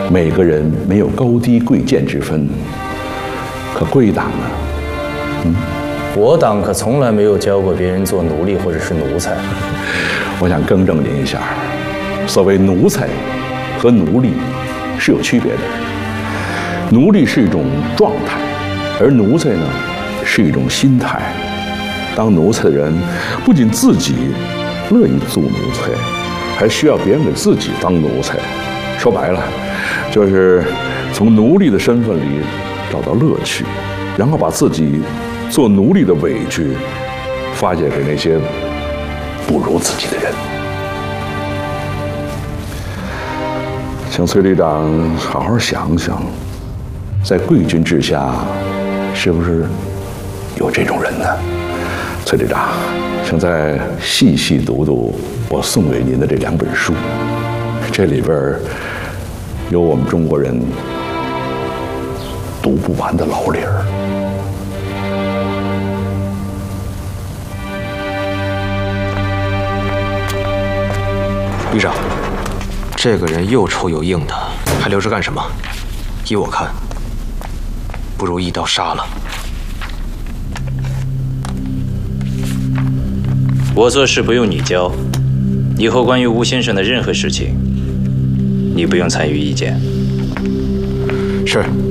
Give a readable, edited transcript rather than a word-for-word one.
每个人没有高低贵贱之分，可贵党呢？ 我党可从来没有教过别人做奴隶或者是奴才。 我想更正您一下，所谓奴才和奴隶是有区别的。奴隶是一种状态，而奴才呢是一种心态。当奴才的人不仅自己乐意做奴才，还需要别人给自己当奴才。说白了，就是从奴隶的身份里找到乐趣，然后把自己做奴隶的委屈发泄给那些不如自己的人。请崔旅长好好想想，在贵军之下，是不是有这种人呢？崔旅长，请再细细读读我送给您的这2本书，这里边有我们中国人读不完的老理儿。 旅长，这个人又臭又硬的，还留着干什么？依我看，不如一刀杀了。 我做事不用你教，以后关于吴先生的任何事情，你不用参与意见。 是。